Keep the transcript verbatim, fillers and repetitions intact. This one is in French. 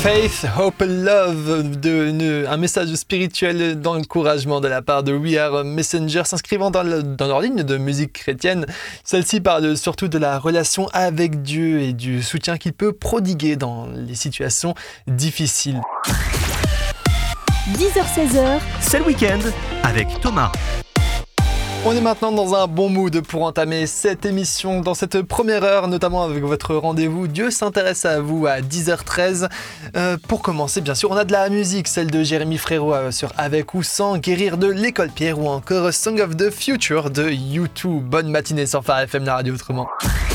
Faith, Hope, Love, de, une, un message spirituel d'encouragement de la part de We Are Messenger s'inscrivant dans, le, dans leur ligne de musique chrétienne. Celle-ci parle surtout de la relation avec Dieu et du soutien qu'il peut prodiguer dans les situations difficiles. dix heures seize heures, c'est le week-end avec Thomas. On est maintenant dans un bon mood pour entamer cette émission, dans cette première heure, notamment avec votre rendez-vous Dieu s'intéresse à vous à dix heures treize. Euh, pour commencer, bien sûr, on a de la musique, celle de Jérémy Frérot euh, sur Avec ou sans, Guérir de l'École Pierre ou encore Song of the Future de U deux. Bonne matinée sur Phare F M, la radio autrement.